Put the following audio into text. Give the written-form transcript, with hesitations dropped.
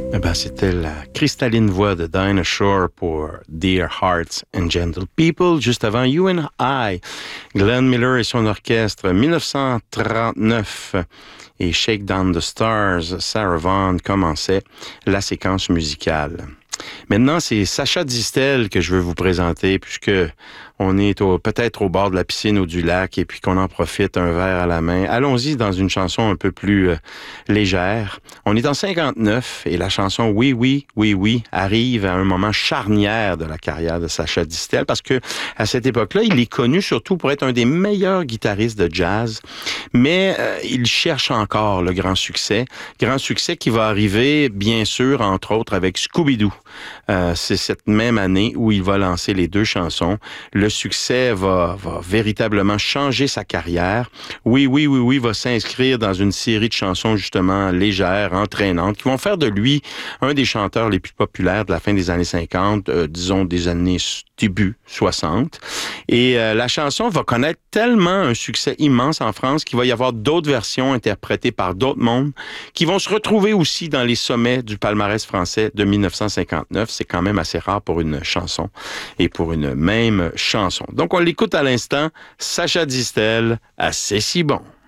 Eh ben, c'était la cristalline voix de Dinah Shore pour Dear Hearts and Gentle People. Juste avant, You and I, Glenn Miller et son orchestre, 1939. Et Shake Down the Stars, Sarah Vaughan commençait la séquence musicale. Maintenant, c'est Sacha Distel que je veux vous présenter, puisque on est peut-être au bord de la piscine ou du lac et puis qu'on en profite un verre à la main. Allons-y dans une chanson un peu plus légère. On est en 59 et la chanson Oui, oui, oui, oui arrive à un moment charnière de la carrière de Sacha Distel parce que à cette époque-là, il est connu surtout pour être un des meilleurs guitaristes de jazz, mais il cherche encore le grand succès qui va arriver, bien sûr, entre autres avec Scooby-Doo. C'est cette même année où il va lancer les deux chansons. Le succès va véritablement changer sa carrière. Oui, oui, oui, oui va s'inscrire dans une série de chansons justement légères, entraînantes, qui vont faire de lui un des chanteurs les plus populaires de la fin des années 50, disons des années début 60. Et la chanson va connaître tellement un succès immense en France qu'il va y avoir d'autres versions interprétées par d'autres mondes qui vont se retrouver aussi dans les sommets du palmarès français de 1959. C'est quand même assez rare pour une chanson et pour une même chanson. Donc on l'écoute à l'instant, Sacha Distel, assez si bon.